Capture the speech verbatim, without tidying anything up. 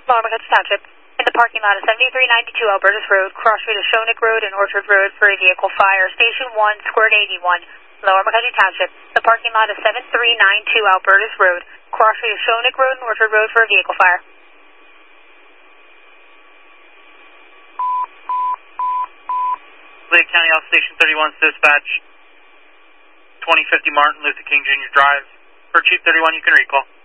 Lower McCutcheon Township. In the parking lot of seventy-three ninety-two Albertus Road, cross street of Shonik Road and Orchard Road for a vehicle fire. Station one, squared eighty-one. Lower McCutcheon Township. The parking lot of seventy-three ninety-two Albertus Road, cross street of Shonik Road and Orchard Road for a vehicle fire. Lake County Health Station thirty-one, dispatch twenty fifty Martin Luther King Junior Drive. For Chief thirty-one, you can recall.